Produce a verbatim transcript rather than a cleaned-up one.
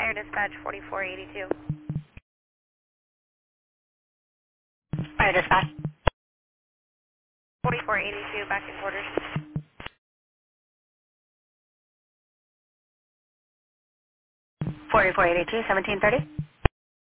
Fire dispatch forty-four eighty-two. Fire dispatch. forty-four eighty-two, back in quarters. forty-four eighty-two, seventeen thirty.